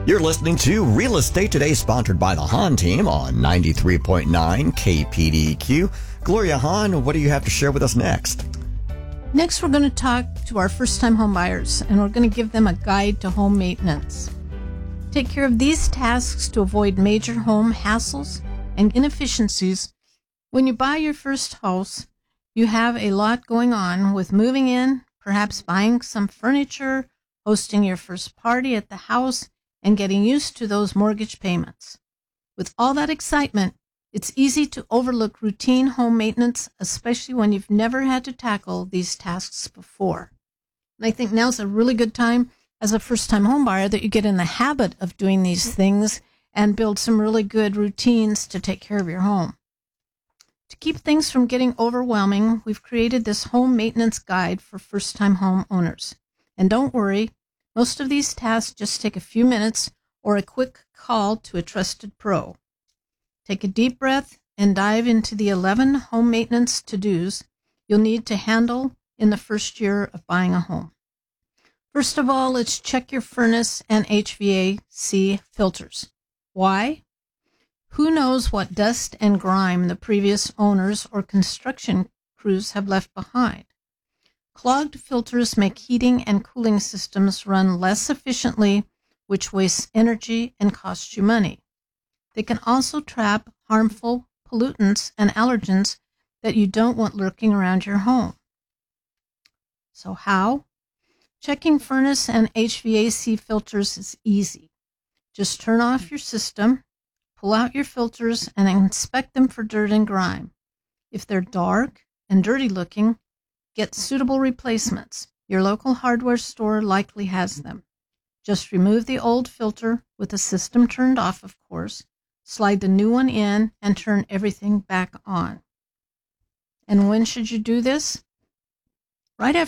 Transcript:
You're listening to Real Estate Today, sponsored by the Hahn team on 93.9 KPDQ. Gloria Hahn, what do you have to share with us next? Next, we're going to talk to our first-time home buyers, and we're going to give them a guide to home maintenance. Take care of these tasks to avoid major home hassles and inefficiencies. When you buy your first house, you have a lot going on with moving in, perhaps buying some furniture, hosting your first party at the house, and getting used to those mortgage payments. With all that excitement, it's easy to overlook routine home maintenance, especially when you've never had to tackle these tasks before. And I think now's a really good time as a first-time home buyer that you get in the habit of doing these things and build some really good routines to take care of your home. To keep things from getting overwhelming, we've created this home maintenance guide for first-time home owners. And don't worry, most of these tasks just take a few minutes or a quick call to a trusted pro. Take a deep breath and dive into the 11 home maintenance to-dos you'll need to handle in the first year of buying a home. First of all, let's check your furnace and HVAC filters. Why? Who knows what dust and grime the previous owners or construction crews have left behind? Clogged filters make heating and cooling systems run less efficiently, which wastes energy and costs you money. They can also trap harmful pollutants and allergens that you don't want lurking around your home. So how? Checking furnace and HVAC filters is easy. Just turn off your system, pull out your filters, and inspect them for dirt and grime. If they're dark and dirty looking, get suitable replacements. Your local hardware store likely has them. Just remove the old filter with the system turned off, of course, slide the new one in, and turn everything back on. And when should you do this? Right after